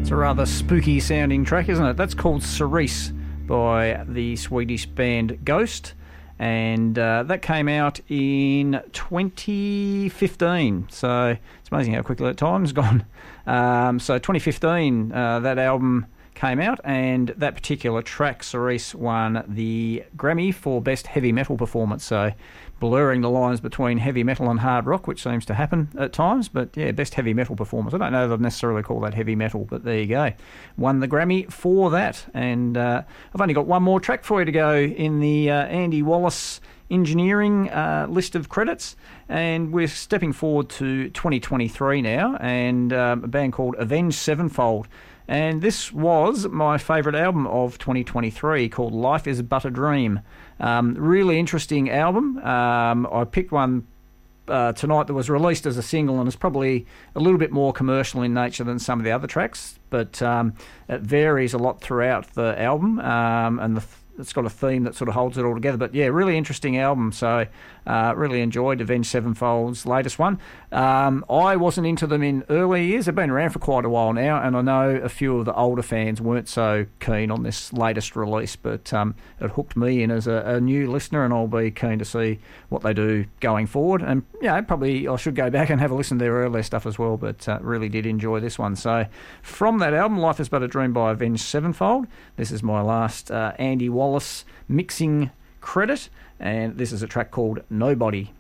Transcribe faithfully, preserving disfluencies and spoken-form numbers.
It's a rather spooky sounding track, isn't it? That's called Cerise by the Swedish band Ghost, and uh, that came out in twenty fifteen. So it's amazing how quickly that time's gone. Um, so twenty fifteen, uh, that album came out, and that particular track, Cerise, won the Grammy for Best Heavy Metal Performance. So blurring the lines between heavy metal and hard rock, which seems to happen at times. But yeah, Best Heavy Metal Performance. I don't know if I'd necessarily call that heavy metal, but there you go. Won the Grammy for that. And uh, I've only got one more track for you to go in the uh, Andy Wallace Engineering uh, list of credits, and we're stepping forward to twenty twenty-three now, and um, a band called Avenged Sevenfold. And this was my favourite album of twenty twenty-three, called Life is But a Dream. Um, really interesting album. Um, I picked one uh, tonight that was released as a single, and it's probably a little bit more commercial in nature than some of the other tracks, but um, it varies a lot throughout the album, um, and the it's got a theme that sort of holds it all together. But yeah, really interesting album. So uh, really enjoyed Avenged Sevenfold's latest one. Um, I wasn't into them in early years. They've been around for quite a while now, and I know a few of the older fans weren't so keen on this latest release, but um, it hooked me in as a, a new listener, and I'll be keen to see what they do going forward. And yeah, probably I should go back and have a listen to their earlier stuff as well, but uh, really did enjoy this one. So from that album, Life is But a Dream by Avenged Sevenfold, this is my last uh, Andy Wallace mixing credit, and this is a track called Nobody.